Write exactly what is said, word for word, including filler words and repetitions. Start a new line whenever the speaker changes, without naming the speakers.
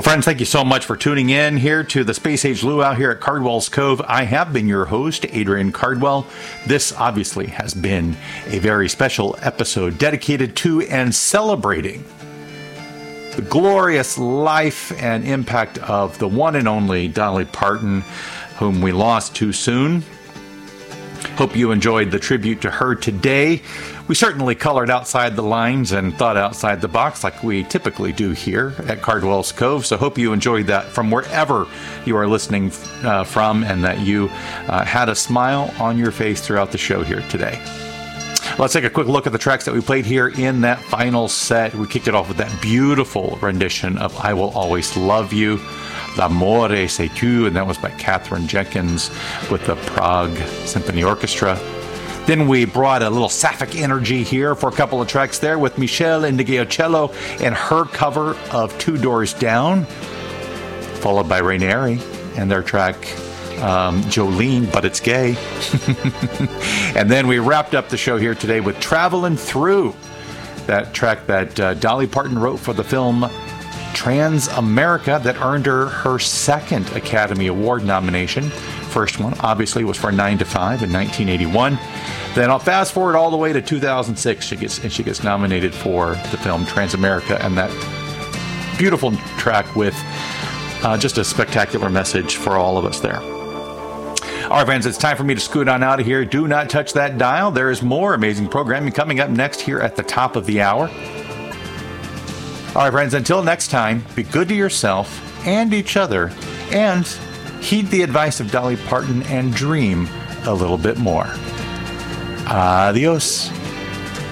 Friends, thank you so much for tuning in here to the Space Age Luau here at Cardwell's Cove. I have been your host, Adrian Cardwell. This obviously has been a very special episode dedicated to and celebrating the glorious life and impact of the one and only Dolly Parton, whom we lost too soon. Hope you enjoyed the tribute to her today. We certainly colored outside the lines and thought outside the box like we typically do here at Cardwell's Cove. So hope you enjoyed that from wherever you are listening uh, from, and that you uh, had a smile on your face throughout the show here today. Let's take a quick look at the tracks that we played here in that final set. We kicked it off with that beautiful rendition of I Will Always Love You, L'amore c'est tu, and that was by Katherine Jenkins with the Prague Symphony Orchestra. Then we brought a little sapphic energy here for a couple of tracks there with Michelle Indigiocello and her cover of Two Doors Down, followed by Rainieri and their track um, Jolene, But It's Gay. And then we wrapped up the show here today with Travelin' Through, that track that uh, Dolly Parton wrote for the film Trans-America that earned her her second Academy Award nomination. First one, obviously, was for nine to five in nineteen eighty-one. Then I'll fast forward all the way to two thousand six. She gets and she gets nominated for the film Trans-America, and that beautiful track with uh, just a spectacular message for all of us there. All right, friends, it's time for me to scoot on out of here. Do not touch that dial. There is more amazing programming coming up next here at the top of the hour. All right, friends, until next time, be good to yourself and each other, and heed the advice of Dolly Parton and dream a little bit more. Adios.